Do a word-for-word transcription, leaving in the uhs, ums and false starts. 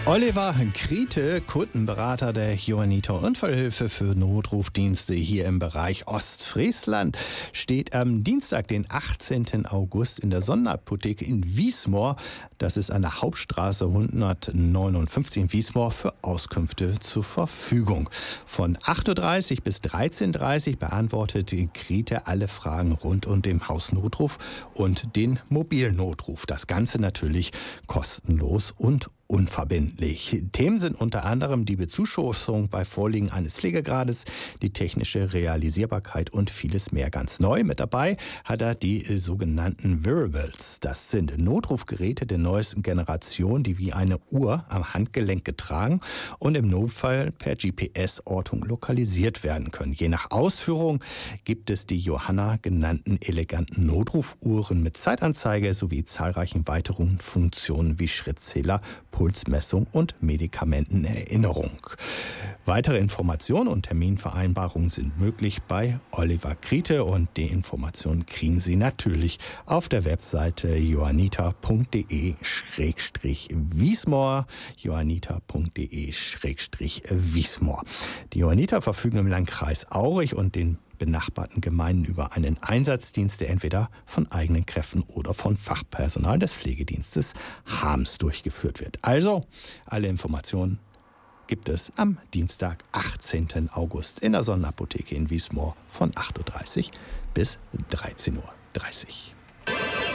Oliver Kriete, Kundenberater der Johanniter Unfallhilfe für Notrufdienste hier im Bereich Ostfriesland, steht am Dienstag, den achtzehnten August, in der Sondenapotheke in Wiesmoor, das ist an der Hauptstraße hundertneunundfünfzig in Wiesmoor, für Auskünfte zur Verfügung. Von acht Uhr dreißig bis dreizehn Uhr dreißig beantwortet Kriete alle Fragen rund um den Hausnotruf und den Mobilnotruf. Das Ganze natürlich kostenlos und unverbindlich. Themen sind unter anderem die Bezuschussung bei Vorliegen eines Pflegegrades, die technische Realisierbarkeit und vieles mehr. Ganz neu mit dabei hat er die sogenannten Wearables. Das sind Notrufgeräte der neuesten Generation, die wie eine Uhr am Handgelenk getragen und im Notfall per G P S-Ortung lokalisiert werden können. Je nach Ausführung gibt es die Johanna genannten eleganten Notrufuhren mit Zeitanzeige sowie zahlreichen weiteren Funktionen wie Schrittzähler, Pulsmessung und Medikamentenerinnerung. Weitere Informationen und Terminvereinbarungen sind möglich bei Oliver Kriete und die Informationen kriegen Sie natürlich auf der Webseite johanniter punkt de Schrägstrich Wiesmoor, johanniter punkt de Schrägstrich Wiesmoor. Die Johanniter verfügen im Landkreis Aurich und den benachbarten Gemeinden über einen Einsatzdienst, der entweder von eigenen Kräften oder von Fachpersonal des Pflegedienstes Harms durchgeführt wird. Also, alle Informationen gibt es am Dienstag, achtzehnten August in der Sondenapotheke in Wiesmoor von acht Uhr dreißig bis dreizehn Uhr dreißig.